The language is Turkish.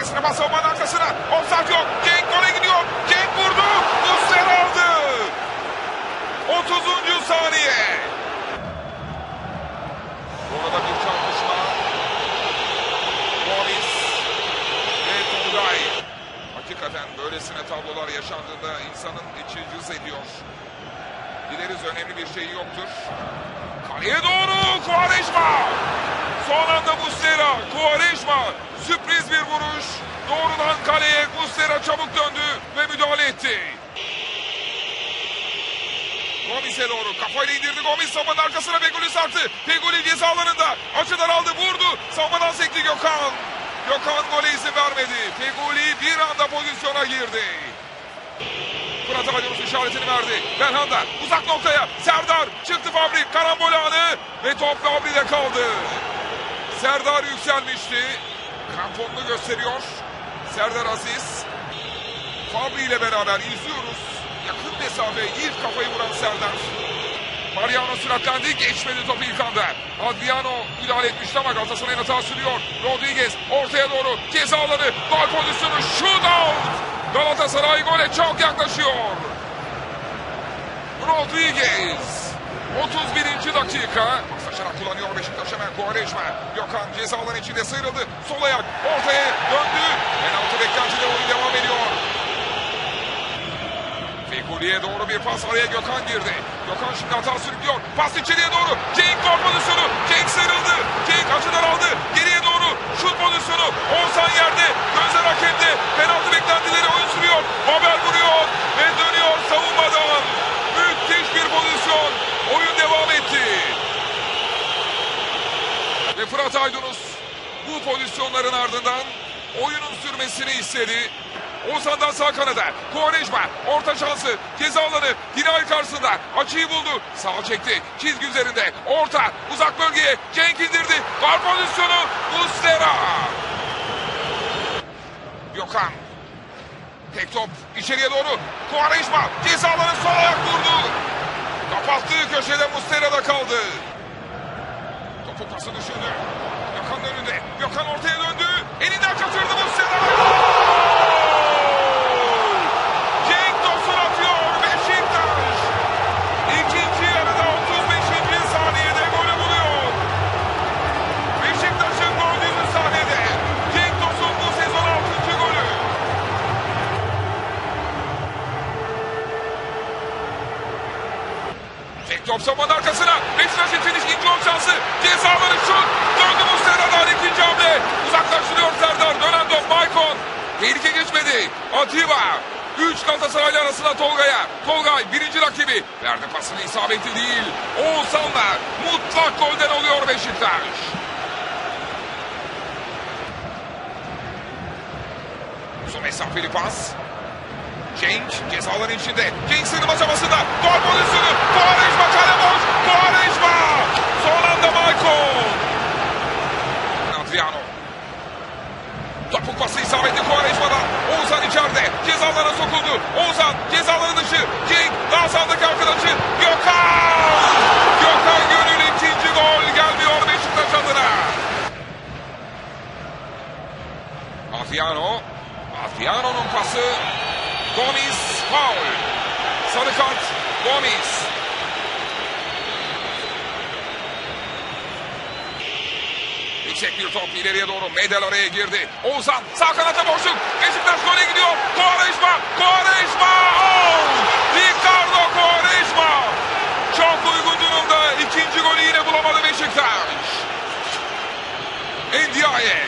İçerisine bas savunmanın arkasına. Offside yok. Cenk gole gidiyor. Cenk vurdu. Muslera aldı. 30. saniye. Orada bir çarpışma. Gomis ve Tolgay. Hakikaten böylesine tablolar yaşandığında insanın içi cız ediyor. Dileriz önemli bir şey yoktur. Kaleye doğru Quaresma. Son anda Muslera. Quaresma. Sürpriz bir vuruş. Doğrudan kaleye Muslera çabuk döndü ve müdahale etti. Gomis'e doğru kafayla indirdi. Gomis savunmanın arkasına Feguli sarktı. Feguli ceza alanında. Açıdan aldı, vurdu. Savunmadan sekti Gökhan. Gökhan gole izin vermedi. Feguli bir anda pozisyona girdi. Fırat Aydınus işaretini verdi. Belhanda uzak noktaya. Serdar çıktı Fabri. Karambol anı ve top Fabri'de kaldı. Serdar yükselmişti. Kramponunu gösteriyor. Serdar Aziz. Fabri ile beraber izliyoruz. Yakın mesafe ilk kafayı vuran Serdar. Mariano süratlendi. Geçmedi topu ilk anda. Adriano müdahale etmişti ama Galatasaray'ın hata sürüyor. Rodriguez ortaya doğru. Ceza alanı. Gol pozisyonu. Shootout. Galatasaray gole çok yaklaşıyor. Rodriguez. 31. dakika. Paslaşarak kullanıyor Beşiktaş hemen Quaresma. Gökhan ceza alanı içinde sıyrıldı. Sol ayak ortaya döndü. Penaltı beklentide oyun devam ediyor. Fegoli'ye doğru bir pas, araya Gökhan girdi. Gökhan şimdi hata sürüklüyor. Pas içeriye doğru. Cenk gol pozisyonu. Cenk sıyrıldı. Cenk açıdan aldı. Geriye doğru şut pozisyonu. Oğuzhan yerde. Gözler hakemde. Penaltı beklentileri oyun sürüyor. Haber vuruyor ve dönüyor savunmadan. Müthiş bir pozisyon. Oyun devam etti. Ve Fırat Aydınus bu pozisyonların ardından oyunun sürmesini istedi. Oğuzhan'dan sağ kanada. Quaresma orta şansı. Ceza alanı. Dinay karşısında. Açıyı buldu. Sağa çekti. Çizgi üzerinde. Orta. Uzak bölgeye. Cenk indirdi. Var pozisyonu. Muslera. Gökhan. Tek top. İçeriye doğru. Quaresma. Ceza alanı sol ayak vurdu. Kapattığı köşede Muslera'da kaldı. Topu pası düşündü. Gökhan'ın önünde. Gökhan ortaya döndü. Elinden kaçırdı Muslera. Top savunmanın arkasına. Beşiktaş için ikinci gol şansı. Ceza alanı şut. Döndü Muslera'dan ikinci hamle. Uzaklaştırıyor Serdar. Dönen top Maicon. Tehlike geçmedi. Atiba. 3 Galatasaraylı arasında Tolga'ya. Tolgay birinci rakibi. Verdi pasını, isabetli değil. Oğuzhan'la mutlak golden oluyor Beşiktaş. Uzun mesafeli pas. Cenk cezaların içinde. Cenk sığınma çabasında. Gol pozisyonu. Quaresma kale boş. Quaresma. Son anda Maicon. Adriano. Topuk pası isabetli Quaresma'dan. Oğuzhan içeride. Cezalara sokuldu. Oğuzhan cezaları dışı. Cenk daha sağdaki arkadaşı. Gökhan. Gökhan Gönül ikinci gol gelmiyor Beşiktaş adına. Adriano. Adriano'nun pası. Gomis foul. Sarı kart Gomis. Yüksek bir top ileriye doğru. Medel araya girdi. Oğuzhan sağ kanata boşluk. Beşiktaş gole gidiyor. Quaresma. Quaresma. Ricardo Quaresma. Çok uygun durumda. İkinci golü yine bulamadı Beşiktaş. Ndiaye.